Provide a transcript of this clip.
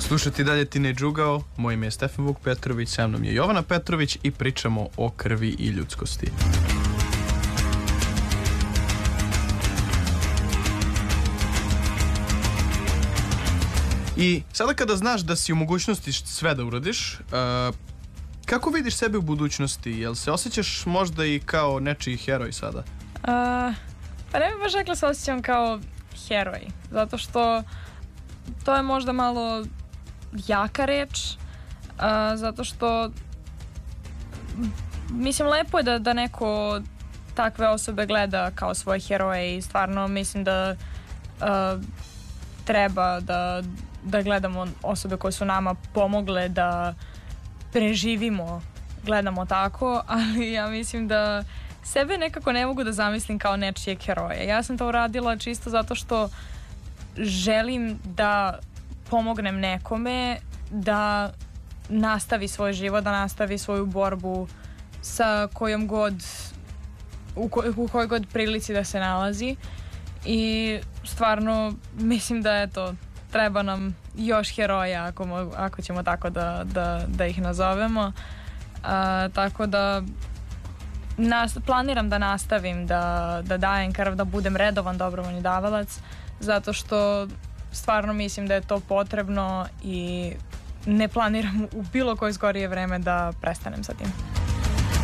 Slušajte dalje Teenage Ugao, moje ime je Stefan Vuk Petrović, sa mnom je Jovana Petrović i pričamo o krvi i ljudskosti. I sada kada znaš da si u mogućnosti sve da uradiš, kako vidiš sebe u budućnosti? Jel se osjećaš možda i kao nečiji heroj sada? Pa ne bih baš rekla se osjećam kao heroj, zato što to je možda malo jaka reč, zato što mislim lepo je da neko takve osobe gleda kao svoje heroje i stvarno mislim da treba da gledamo osobe koje su nama pomogle da preživimo, gledamo tako, ali ja mislim da sebe nekako ne mogu da zamislim kao nečijeg heroja. Ja sam to uradila čisto zato što želim da pomognem nekome da nastavi svoj život, da nastavi svoju borbu sa kojom god, u kojoj god prilici da se nalazi. I stvarno mislim da eto, treba nam još heroja ako ćemo tako da ih nazovemo. Tako da planiram da nastavim da dajem krv, da budem redovan dobrovoljni davalac, zato što stvarno mislim da je to potrebno i ne planiram u bilo koje skorije vreme da prestanem sa tim.